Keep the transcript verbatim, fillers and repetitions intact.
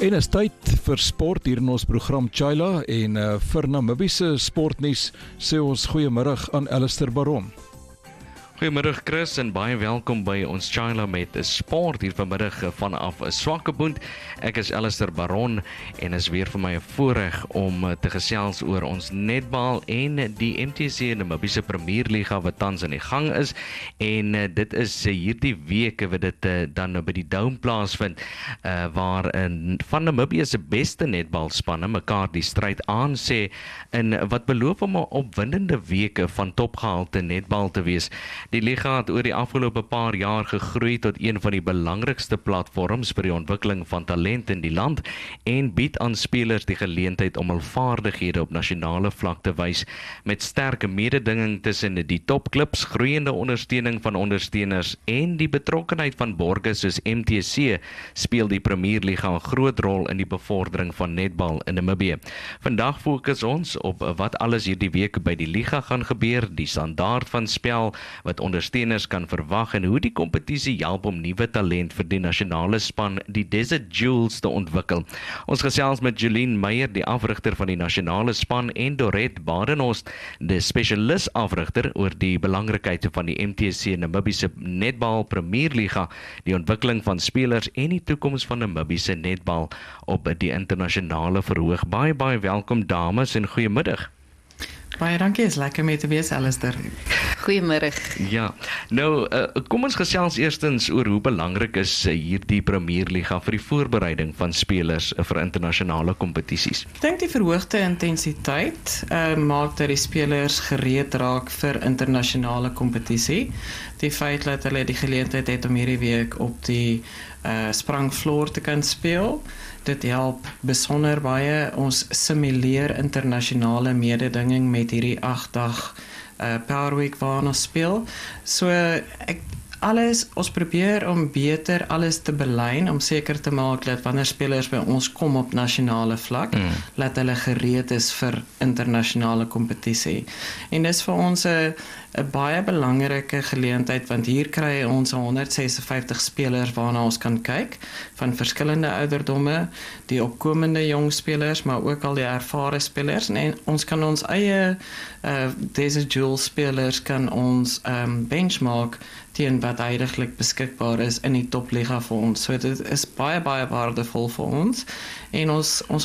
En is tyd vir sport hier in ons program Chila en uh, vir Namibiese sportnuus sê ons goeiemiddag aan Alistair Baron. Goeiemiddag Chris en baie welkom by ons Chila met sport hier vanmiddag vanaf Swakopmund. Ek is Alistair Baron en is weer vir my 'n voorreg om te gesels oor ons netbal en die M T C Namibiese Premierliga wat tans aan die gang is. En dit is hierdie week wat dit dan by die Dome plaasvind uh, waar uh, van Namibië se beste netbalspanne mekaar die stryd aansê en wat beloof om 'n opwindende week van topgehalte netbal te wees. Die liga het oor die afgelope paar jaar gegroei tot een van die belangrikste platforms vir die ontwikkeling van talent in die land en bied aan spelers die geleentheid om hul vaardighede op nasionale vlak te wys met sterke mededinging tussen die topklubs, groeiende ondersteuning van ondersteuners en die betrokkenheid van borgers soos M T C speel die Premierliga 'n groot rol in die bevordering van netbal in Namibië. Vandag fokus ons op wat alles hierdie week by die liga gaan gebeur, die standaard van spel wat ondersteuners kan verwag en hoe die kompetisie help om nuwe talent vir die nasionale span, die Desert Jewels, te ontwikkel. Ons gesels met Jolien Meyer, die afrigter van die nasionale span, en Dorette Badenhorst, die spesialis afrigter oor die belangrikheid van die M T C Namibiese Netbal Premierliga, die ontwikkeling van spelers en die toekoms van Namibiese netbal op die internasionale verhoog. Baie baie welkom dames en goeiemiddag. Baie dankie, is lekker mee te wees, Alistair. Goeiemiddag. Ja, nou, uh, kom ons gesels eerstens oor hoe belangrik is uh, hierdie Premierliga vir die voorbereiding van spelers uh, vir internasionale kompetisies. Ek dink die verhoogde intensiteit uh, maak dat die spelers gereed raak vir internasionale kompetisie. Die feit dat hulle die geleentheid het om hierdie week op die uh, sprangvloer te kan speel, dit help besonder baie. Ons simuleer internasionale mededinging met hierdie agt dag uh, Power Week waar ons speel. So ek alles, ons probeer om beter alles te belyn, om seker te maak dat wanneer spelers by ons kom op nasionale vlak, mm. dat hulle gereed is vir internasionale kompetisie. En dis vir ons 'n 'n baie belangrike geleentheid, want hier kry ons honderd ses en vyftig spelers waarna ons kan kyk, van verskillende ouderdomme, die opkomende jong spelers, maar ook al die ervare spelers, en ons kan ons eie uh, Desert Jewels spelers kan ons um, benchmark teen wat huidiglik beskikbaar is in die topliga vir ons. So dit is baie baie waardevol vir ons en ons ons